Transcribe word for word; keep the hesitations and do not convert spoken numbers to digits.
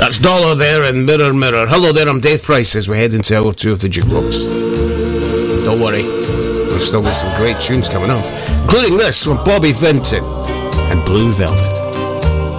That's Dollar there and Mirror Mirror. Hello there, I'm Dave Price as we head into hour two of the Jukebox. Don't worry, we've still got some great tunes coming up, including this from Bobby Vinton and Blue Velvet.